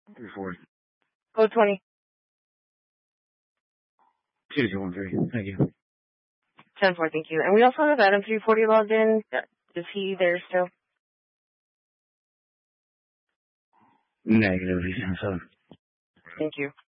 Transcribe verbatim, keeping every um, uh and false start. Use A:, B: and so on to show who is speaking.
A: three forty.
B: Code twenty.
A: two two one three. Thank you.
B: ten four, thank you. And we also have Adam three forty logged in. Is he there still?
A: Negative, he's on seven.
B: Thank you.